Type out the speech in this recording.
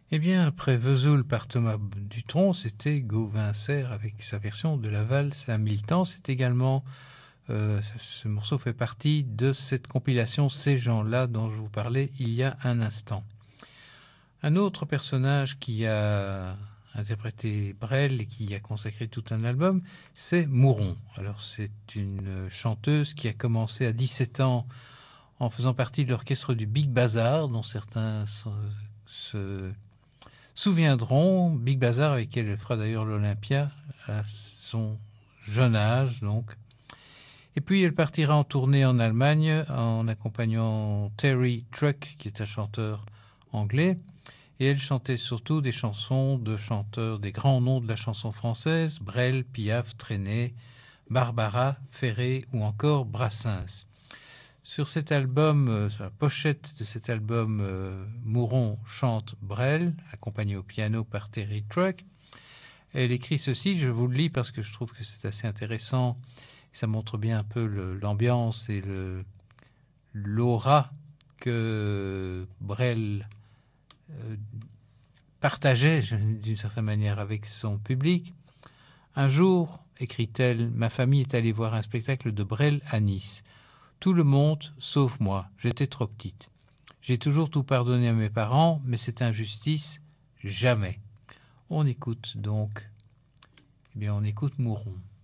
Eh bien, après Vesoul par Thomas Dutronc, c'était Gauvin Serre avec sa version de la valse à 1000 temps. C'est également, ce morceau fait partie de cette compilation Ces gens-là dont je vous parlais il y a un instant. Un autre personnage qui a interprété Brel et qui a consacré tout un album, c'est Mouron. Alors c'est une chanteuse qui a commencé à 17 ans en faisant partie de l'orchestre du Big Bazar, dont certains se souviendront. Big Bazar, avec qui elle fera d'ailleurs l'Olympia à son jeune âge, donc. Et puis elle partira en tournée en Allemagne en accompagnant Terry Truck, qui est un chanteur anglais. Et elle chantait surtout des chansons de chanteurs, des grands noms de la chanson française, Brel, Piaf, Trenet, Barbara, Ferré ou encore Brassens. Sur cet album, sur la pochette de cet album, Mouron chante Brel, accompagné au piano par Terry Truck. Elle écrit ceci, je vous le lis parce que je trouve que c'est assez intéressant. Ça montre bien un peu l'ambiance et l'aura que Brel partageait d'une certaine manière avec son public. Un jour, écrit-elle, ma famille est allée voir un spectacle de Brel à Nice. Tout le monde, sauf moi, j'étais trop petite. J'ai toujours tout pardonné à mes parents, mais cette injustice, jamais. On écoute donc, eh bien on écoute Mouron.